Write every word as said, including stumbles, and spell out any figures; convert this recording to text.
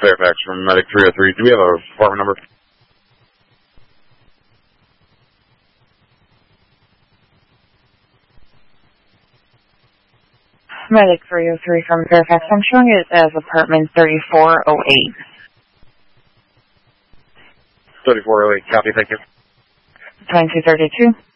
Fairfax from Medic three oh three. Do we have a apartment number? Medic three oh three from Fairfax. I'm showing it as apartment thirty-four oh eight. thirty-four oh eight. Copy. Thank you. twenty-two thirty-two.